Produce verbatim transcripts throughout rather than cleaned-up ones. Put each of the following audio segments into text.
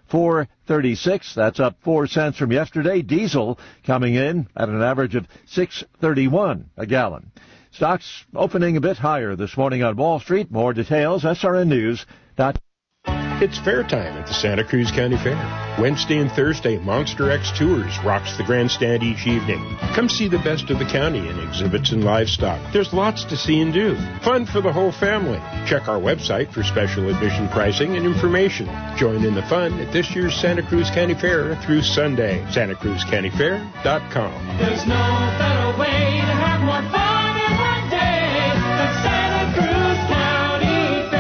four thirty-six. That's up four cents from yesterday. Diesel coming in at an average of six thirty-one a gallon. Stocks opening a bit higher this morning on Wall Street. More details, S R N News dot com. It's fair time at the Santa Cruz County Fair. Wednesday and Thursday, Monster X Tours rocks the grandstand each evening. Come see the best of the county in exhibits and livestock. There's lots to see and do. Fun for the whole family. Check our website for special admission pricing and information. Join in the fun at this year's Santa Cruz County Fair through Sunday. Santa Cruz County Fair dot com. There's no better way to have more fun every day than Santa Cruz County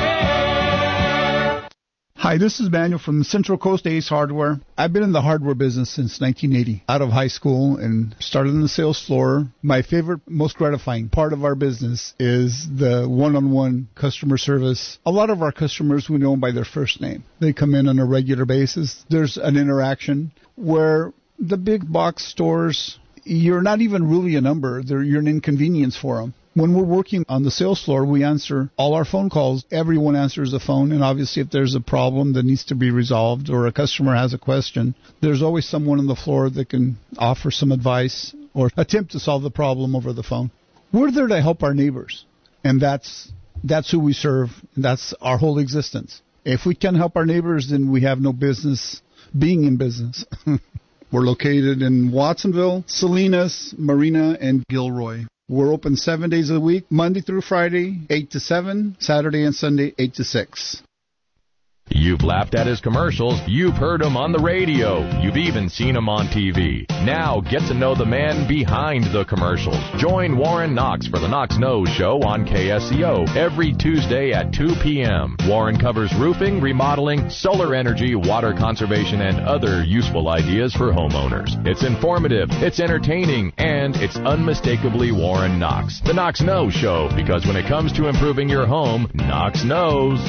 Fair. Hi, this is Manuel from Central Coast Ace Hardware. I've been in the hardware business since nineteen eighty, out of high school, and started on the sales floor. My favorite, most gratifying part of our business is the one-on-one customer service. A lot of our customers we know by their first name. They come in on a regular basis. There's an interaction where the big box stores, you're not even really a number. They're, you're an inconvenience for them. When we're working on the sales floor, we answer all our phone calls. Everyone answers the phone, and obviously if there's a problem that needs to be resolved or a customer has a question, there's always someone on the floor that can offer some advice or attempt to solve the problem over the phone. We're there to help our neighbors, and that's that's who we serve, and that's our whole existence. If we can't help our neighbors, then we have no business being in business. We're located in Watsonville, Salinas, Marina, and Gilroy. We're open seven days a week, Monday through Friday, eight to seven, Saturday and Sunday, eight to six. You've laughed at his commercials. You've heard him on the radio. You've even seen him on T V. Now get to know the man behind the commercials. Join Warren Knox for the Knox Knows Show on K S C O every Tuesday at two p.m. Warren covers roofing, remodeling, solar energy, water conservation, and other useful ideas for homeowners. It's informative, it's entertaining, and it's unmistakably Warren Knox. The Knox Knows Show, because when it comes to improving your home, Knox knows.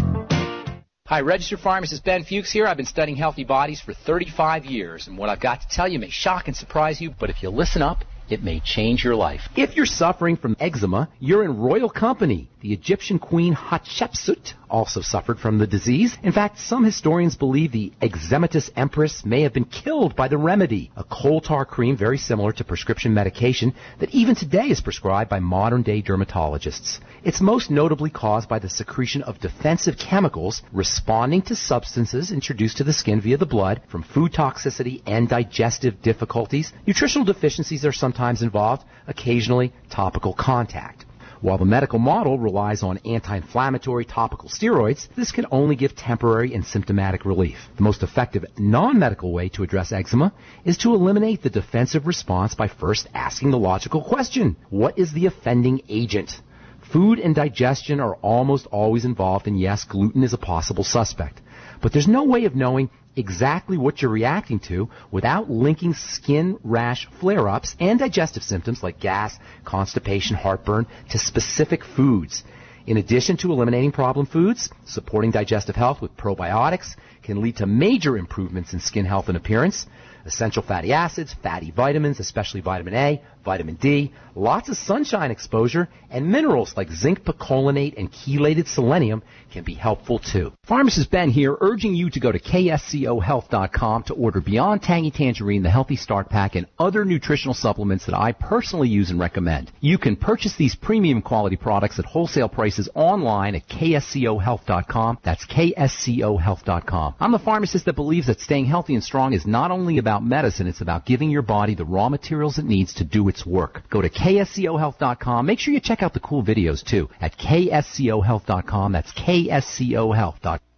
Hi, registered pharmacist Ben Fuchs here. I've been studying healthy bodies for thirty-five years, and what I've got to tell you may shock and surprise you, but if you listen up, it may change your life. If you're suffering from eczema, you're in royal company. The Egyptian queen Hatshepsut also suffered from the disease. In fact, some historians believe the eczematous empress may have been killed by the remedy, a coal tar cream very similar to prescription medication that even today is prescribed by modern-day dermatologists. It's most notably caused by the secretion of defensive chemicals responding to substances introduced to the skin via the blood from food toxicity and digestive difficulties. Nutritional deficiencies are sometimes involved, occasionally topical contact. While the medical model relies on anti-inflammatory topical steroids, this can only give temporary and symptomatic relief. The most effective non-medical way to address eczema is to eliminate the defensive response by first asking the logical question: what is the offending agent? Food and digestion are almost always involved, and yes, gluten is a possible suspect. But there's no way of knowing exactly what you're reacting to without linking skin rash flare-ups and digestive symptoms like gas, constipation, heartburn to specific foods. In addition to eliminating problem foods, supporting digestive health with probiotics can lead to major improvements in skin health and appearance. Essential fatty acids, fatty vitamins, especially vitamin A, vitamin D, lots of sunshine exposure, and minerals like zinc picolinate and chelated selenium can be helpful too. Pharmacist Ben here, urging you to go to K S C O health dot com to order Beyond Tangy Tangerine, the Healthy Start Pack, and other nutritional supplements that I personally use and recommend. You can purchase these premium quality products at wholesale prices online at K S C O health dot com. That's K S C O health dot com. I'm the pharmacist that believes that staying healthy and strong is not only about medicine, it's about giving your body the raw materials it needs to do its work. Go to K S C O health dot com. Make sure you check out the cool videos too at K S C O health dot com. That's K S C O health dot com.